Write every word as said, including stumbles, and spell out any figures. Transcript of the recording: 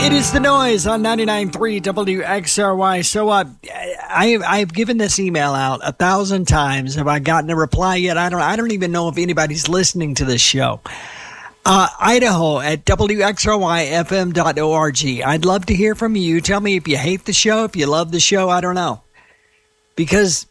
It is The Noise on ninety-nine point three W X R Y. So uh, I, I've given this email out a thousand times. Have I gotten a reply yet? I don't I don't even know if anybody's listening to this show. Uh, Idaho at W X R Y F M dot org. I'd love to hear from you. Tell me if you hate the show, if you love the show. I don't know. Because